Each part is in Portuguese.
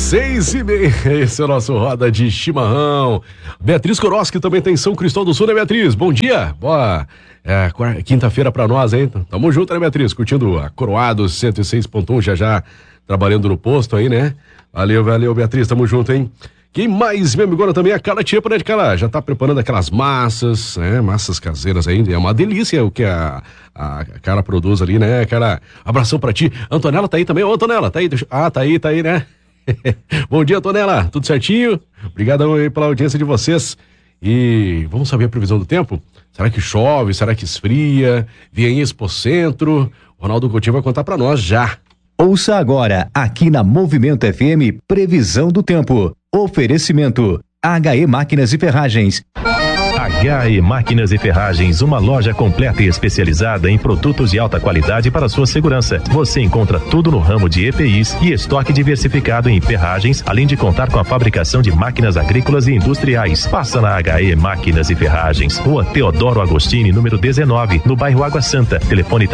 6h30, esse é o nosso Roda de Chimarrão. Beatriz Koroski também tem São Cristóvão do Sul, né, Beatriz? Bom dia, boa quinta-feira pra nós, hein? Tamo junto, né, Beatriz? Curtindo a Coroado 106.1, já trabalhando no posto aí, né? Valeu, Beatriz, tamo junto, hein? Quem mais, meu amigona, também a Carla Tchepa, né, Carla? Já tá preparando aquelas massas, né? Massas caseiras ainda. É uma delícia o que a Carla produz ali, né, Carla? Abração pra ti. Antonella tá aí também? Ô, Antonella, tá aí? Tá aí, né? Bom dia, Antonella. Tudo certinho? Obrigadão aí pela audiência de vocês. E vamos saber a previsão do tempo? Será que chove? Será que esfria? Vem Expocentro? O Ronaldo Coutinho vai contar pra nós já. Ouça agora, aqui na Movimento FM, previsão do tempo. Oferecimento, HE Máquinas e Ferragens. HE Máquinas e Ferragens, uma loja completa e especializada em produtos de alta qualidade para sua segurança. Você encontra tudo no ramo de EPIs e estoque diversificado em ferragens, além de contar com a fabricação de máquinas agrícolas e industriais. Passa na HE Máquinas e Ferragens, Rua Teodoro Agostini, número 19, no bairro Água Santa. Telefone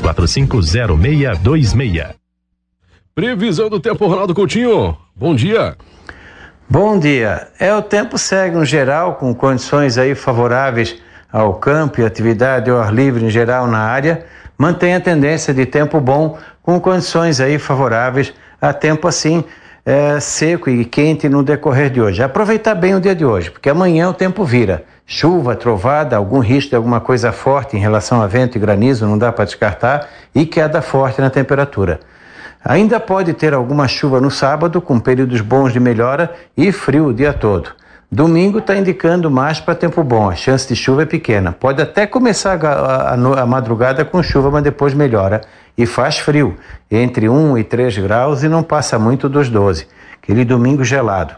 3245-0626. Previsão do tempo, Ronaldo Coutinho. Bom dia. Bom dia. O tempo segue no geral com condições aí favoráveis ao campo e atividade ao ar livre em geral na área. Mantém a tendência de tempo bom com condições aí favoráveis a tempo assim seco e quente no decorrer de hoje. Aproveitar bem o dia de hoje, porque amanhã o tempo vira. Chuva, trovada, algum risco de alguma coisa forte em relação a vento e granizo, não dá para descartar, e queda forte na temperatura. Ainda pode ter alguma chuva no sábado, com períodos bons de melhora e frio o dia todo. Domingo está indicando mais para tempo bom, a chance de chuva é pequena. Pode até começar a madrugada com chuva, mas depois melhora. E faz frio, entre 1 e 3 graus e não passa muito dos 12. Aquele domingo gelado.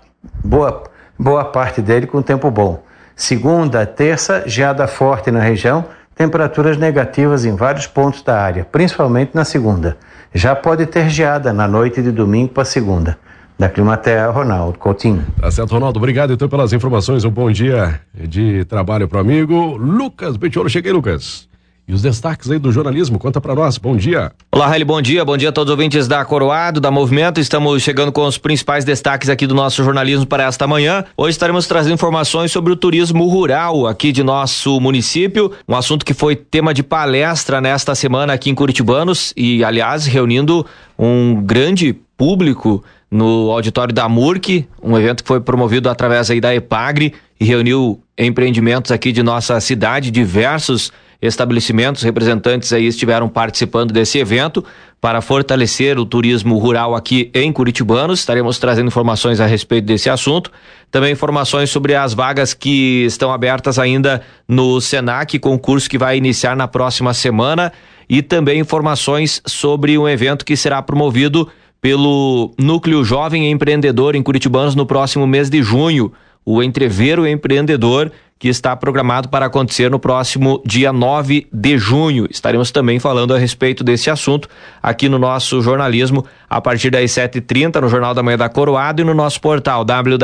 Boa parte dele com tempo bom. Segunda, terça, geada forte na região, temperaturas negativas em vários pontos da área, principalmente na segunda. Já pode ter geada na noite de domingo para segunda. Da Climatea, Ronaldo Coutinho. Tá certo, Ronaldo. Obrigado então pelas informações. Um bom dia de trabalho pro amigo Lucas Betiolo. Cheguei, Lucas. E os destaques aí do jornalismo, conta pra nós. Bom dia. Olá, Raeli, bom dia a todos os ouvintes da Coroado, da Movimento. Estamos chegando com os principais destaques aqui do nosso jornalismo para esta manhã. Hoje estaremos trazendo informações sobre o turismo rural aqui de nosso município, um assunto que foi tema de palestra nesta semana aqui em Curitibanos e, aliás, reunindo um grande público no auditório da MURC, um evento que foi promovido através aí da EPAGRE e reuniu empreendimentos aqui de nossa cidade, diversos estabelecimentos, representantes aí estiveram participando desse evento para fortalecer o turismo rural aqui em Curitibanos. Estaremos trazendo informações a respeito desse assunto, também informações sobre as vagas que estão abertas ainda no Senac, concurso que vai iniciar na próxima semana, e também informações sobre um evento que será promovido pelo Núcleo Jovem Empreendedor em Curitibanos no próximo mês de junho, o Entrever o Empreendedor, que está programado para acontecer no próximo dia 9 de junho. Estaremos também falando a respeito desse assunto aqui no nosso jornalismo a partir das 7h30 no Jornal da Manhã da Coroado e no nosso portal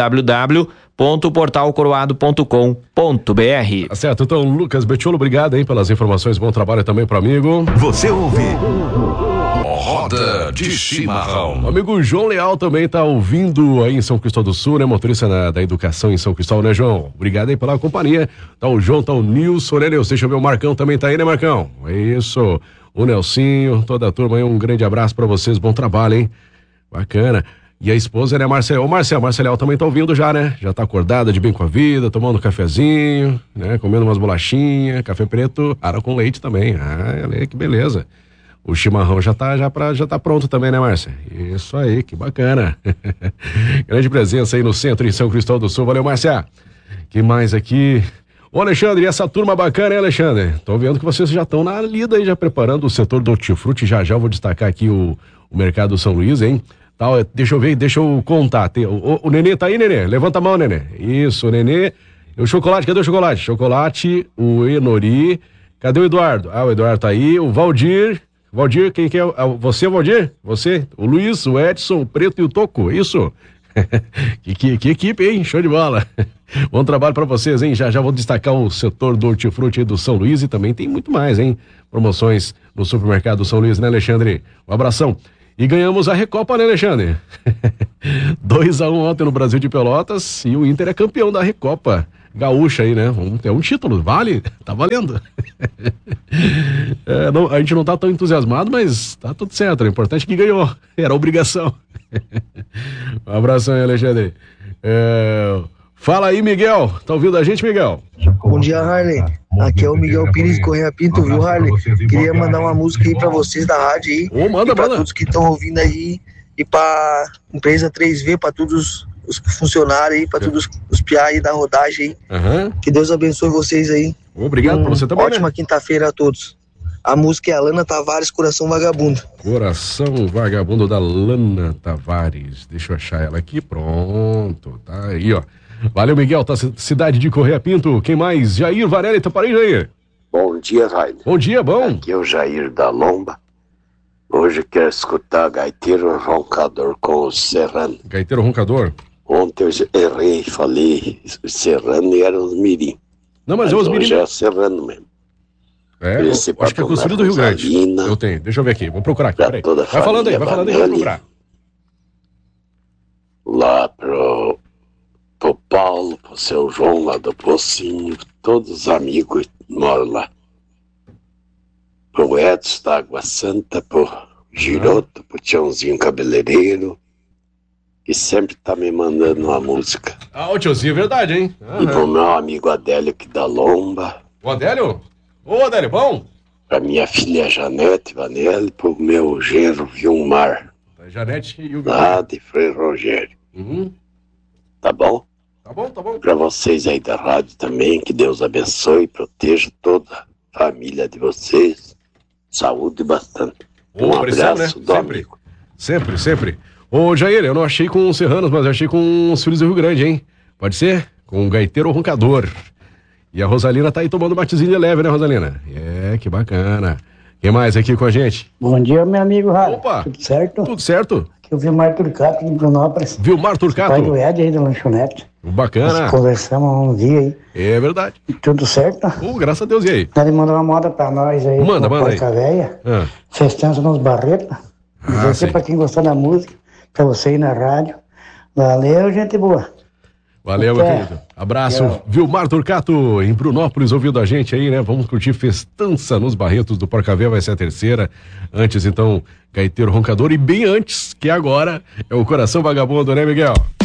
www.portalcoroado.com.br. Tá certo, então Lucas Betiolo, obrigado aí pelas informações, bom trabalho também pro amigo. Você ouve Roda de Chimarrão. O amigo João Leal também tá ouvindo aí em São Cristóvão do Sul, né? Motorista da educação em São Cristóvão, né, João? Obrigado aí pela companhia. Tá o João, tá o Nilson, né, Nilson? Deixa eu ver, o Marcão também tá aí, né, Marcão? É isso. O Nelsinho, toda a turma aí, um grande abraço pra vocês, bom trabalho, hein? Bacana. E a esposa, né, Marcelo? Ô, Marcelo Leal também tá ouvindo já, né? Já tá acordada, de bem com a vida, tomando um cafezinho, né? Comendo umas bolachinhas, café preto, ara com leite também. Ah, que beleza. O chimarrão já tá pronto também, né, Márcia? Isso aí, que bacana. Grande presença aí no centro, em São Cristóvão do Sul. Valeu, Márcia. Que mais aqui? Ô, Alexandre, e essa turma bacana, hein, Alexandre? Tô vendo que vocês já estão na lida aí, já preparando o setor do hortifruti. Já eu vou destacar aqui o Mercado São Luís, hein? Tá, deixa eu contar. O Nenê tá aí, Nenê? Levanta a mão, Nenê. Isso, Nenê. O chocolate, cadê o chocolate? Chocolate, o Enori. Cadê o Eduardo? Ah, o Eduardo tá aí. O Valdir, quem que é? Você, Valdir? Você? O Luiz, o Edson, o Preto e o Toco, isso? que equipe, hein? Show de bola. Bom trabalho pra vocês, hein? Já vou destacar o setor do hortifruti do São Luís e também tem muito mais, hein? Promoções no supermercado São Luís, né, Alexandre? Um abração. E ganhamos a Recopa, né, Alexandre? 2-1 ontem no Brasil de Pelotas e o Inter é campeão da Recopa Gaúcha aí, né? É um título, vale, tá valendo. A gente não tá tão entusiasmado, mas tá tudo certo, o importante é que ganhou, era obrigação. Um abração aí, Alexandre. Fala aí, Miguel, tá ouvindo a gente, Miguel? Bom dia, Harley. Aqui é o Miguel Pires Correia Pinto, viu, Harley? Queria mandar uma música aí pra vocês da rádio aí. Manda. Todos que estão ouvindo aí e pra empresa 3V, pra todos os funcionários aí, pra todos os piá aí da rodagem aí. Que Deus abençoe vocês aí. Obrigado pra você também, ótima quinta-feira a todos. A música é a Lana Tavares, Coração Vagabundo. Coração Vagabundo da Lana Tavares. Deixa eu achar ela aqui, pronto, tá aí, ó. Valeu, Miguel, tá cidade de Correia Pinto. Quem mais? Jair Varela, Itaparim, Jair. Bom dia, Rainer. Bom dia, bom. Aqui é o Jair da Lomba. Hoje eu quero escutar Gaiteiro Roncador com o Serrano. Gaiteiro Roncador? Ontem eu errei, falei Serrano e era os Mirim. Não, mas os Mirim... hoje é o Serrano mesmo. Acho que é construído do Rio Grande. Eu tenho, deixa eu ver aqui, vamos procurar aqui, peraí. Vai falando aí, vamos procurar. Lá pro Paulo, pro seu João lá do Pocinho, todos os amigos moram lá. Pro Edson da Água Santa, pro Giroto, pro Tiãozinho Cabeleireiro, que sempre tá me mandando uma música. O Tiozinho é verdade, hein? E pro meu amigo Adélio aqui da Lomba. O Adélio? Ô, Adélio, bom? Pra minha filha Janete Vanelli, pro meu genro Vilmar. Janete e o lá de Frei Rogério. Tá bom? Tá bom. Pra vocês aí da rádio também, que Deus abençoe e proteja toda a família de vocês. Saúde bastante. Abraço, né? Sempre. Ô, Jair, eu não achei com os Serranos, mas eu achei com os Filhos do Rio Grande, hein? Pode ser? Com o Gaiteiro Roncador. E a Rosalina tá aí tomando batezinho de leve, né, Rosalina? Que bacana. Quem mais aqui com a gente? Bom dia, meu amigo Rádio. Opa! Tudo certo? Tudo certo. Aqui é o Vilmar Turcato, de Brunópolis. Vilmar Turcato? Pai do Ed aí da lanchonete. Bacana. Nós conversamos um dia aí. É verdade. E tudo certo? Graças a Deus, e aí? Ele mandou uma moda pra nós aí. Manda aí. Véia. Festança nos Barretos. Dizer pra quem gostou da música, pra você ir na rádio. Valeu, gente boa. Valeu, meu querido. Abraço. Vilmar Turcato, em Brunópolis, ouvindo a gente aí, né? Vamos curtir Festança nos Barretos do Porcavéia, vai ser a terceira. Antes, então, Gaiteiro Roncador. E bem antes, que agora é o Coração Vagabundo, né, Miguel?